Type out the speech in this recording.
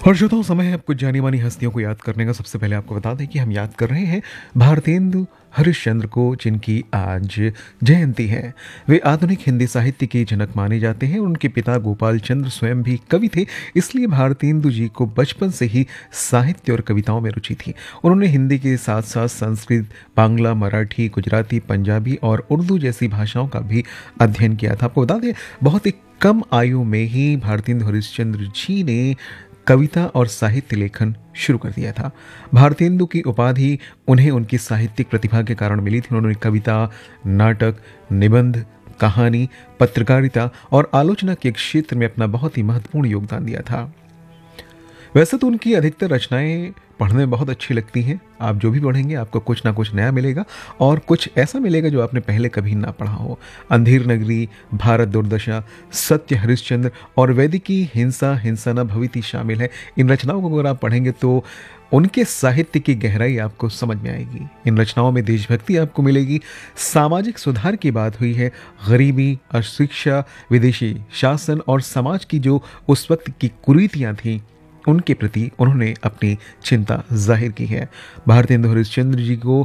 और श्रोताओं, समय है अब कुछ जानी मानी हस्तियों को याद करने का। सबसे पहले आपको बता दें कि हम याद कर रहे हैं भारतेंदु हरिश्चंद्र को, जिनकी आज जयंती है। वे आधुनिक हिंदी साहित्य के जनक माने जाते हैं। उनके पिता गोपाल चंद्र स्वयं भी कवि थे, इसलिए भारतेंदु जी को बचपन से ही साहित्य और कविताओं में रुचि थी। उन्होंने हिंदी के साथ साथ संस्कृत, बांग्ला, मराठी, गुजराती, पंजाबी और उर्दू जैसी भाषाओं का भी अध्ययन किया था। आपको बता दें, बहुत ही कम आयु में ही भारतेंदु हरिश्चंद्र जी ने कविता और साहित्य लेखन शुरू कर दिया था। भारतेंदु की उपाधि उन्हें उनकी साहित्यिक प्रतिभा के कारण मिली थी। उन्होंने कविता, नाटक, निबंध, कहानी, पत्रकारिता और आलोचना के क्षेत्र में अपना बहुत ही महत्वपूर्ण योगदान दिया था। वैसे तो उनकी अधिकतर रचनाएं पढ़ने में बहुत अच्छी लगती हैं। आप जो भी पढ़ेंगे आपको कुछ ना कुछ नया मिलेगा और कुछ ऐसा मिलेगा जो आपने पहले कभी ना पढ़ा हो। अंधेर नगरी, भारत दुर्दशा, सत्य हरिश्चंद्र और वैदिकी हिंसा हिंसा न भविति शामिल है। इन रचनाओं को अगर आप पढ़ेंगे तो उनके साहित्य की गहराई आपको समझ में आएगी। इन रचनाओं में देशभक्ति आपको मिलेगी, सामाजिक सुधार की बात हुई है, गरीबी, अशिक्षा, विदेशी शासन और समाज की जो उस वक्त की कुरीतियां थीं उनके प्रति उन्होंने अपनी चिंता जाहिर की है। भारतेंदु हरिश्चंद्र जी को